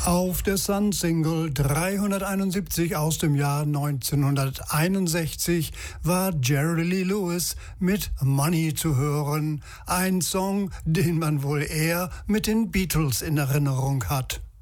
Auf der Sun-Single 371 aus dem Jahr 1961 war Jerry Lee Lewis mit Money zu hören. Ein Song, den man wohl eher mit den Beatles in Erinnerung hat.